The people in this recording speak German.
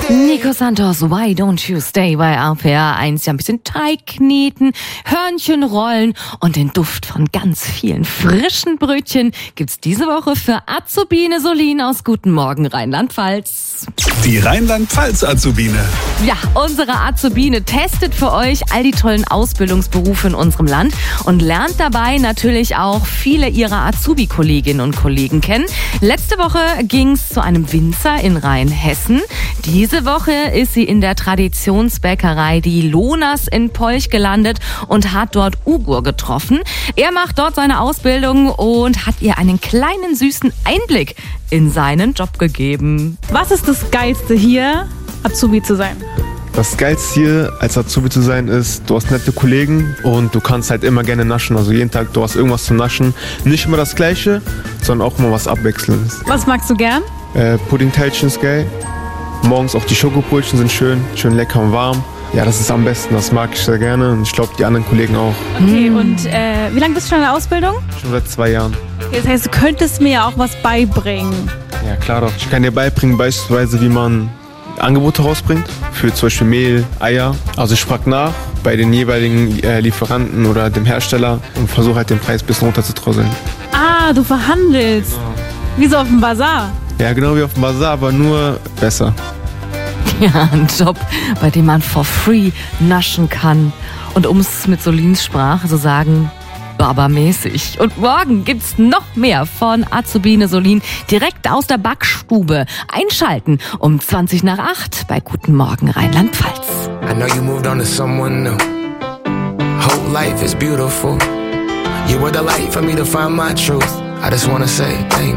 Nico Santos, Why Don't You Stay bei RPR 1. Ja, ein bisschen Teig kneten, Hörnchen rollen und den Duft von ganz vielen frischen Brötchen gibt's diese Woche für Azubine Solin aus Guten Morgen Rheinland-Pfalz. Die Rheinland-Pfalz-Azubine. Ja, unsere Azubine testet für euch all die tollen Ausbildungsberufe in unserem Land und lernt dabei natürlich auch viele ihrer Azubi-Kolleginnen und Kollegen kennen. Letzte Woche ging's zu einem Winzer in Rheinhessen. Diese Woche ist sie in der Traditionsbäckerei Die Lonas in Polch gelandet und hat dort Ugur getroffen. Er macht dort seine Ausbildung und hat ihr einen kleinen süßen Einblick in seinen Job gegeben. Was ist das Geilste hier, Azubi zu sein? Das Geilste hier als Azubi zu sein ist, du hast nette Kollegen und du kannst halt immer gerne naschen. Also jeden Tag, du hast irgendwas zu naschen. Nicht immer das Gleiche, sondern auch mal was Abwechselndes. Was magst du gern? Puddingteilchen ist geil. Morgens auch die Schokobrötchen sind schön lecker und warm. Ja, das ist am besten, das mag ich sehr gerne und ich glaube, die anderen Kollegen auch. Okay, und wie lange bist du schon in der Ausbildung? Schon seit 2 Jahren. Das heißt, du könntest mir ja auch was beibringen. Ja, klar doch. Ich kann dir beibringen, beispielsweise, wie man Angebote rausbringt, für zum Beispiel Mehl, Eier. Also ich frage nach bei den jeweiligen Lieferanten oder dem Hersteller und versuche halt den Preis ein bisschen runterzudrosseln. Ah, du verhandelst. Wie so auf dem Bazar. Ja, genau wie auf dem Bazar, aber nur besser. Ja, ein Job, bei dem man for free naschen kann. Und um es mit Solins Sprache zu sagen, aber mäßig. Und morgen gibt's noch mehr von Azubine Solin direkt aus der Backstube. Einschalten um 7:20 bei Guten Morgen Rheinland-Pfalz. I know you moved on to someone new. Whole life is beautiful. You were the light for me to find my truth. I just wanna say thank you.